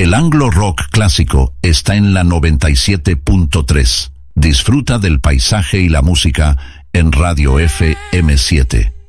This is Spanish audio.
El Anglo Rock clásico está en la 97.3. Disfruta del paisaje y la música en Radio FM7.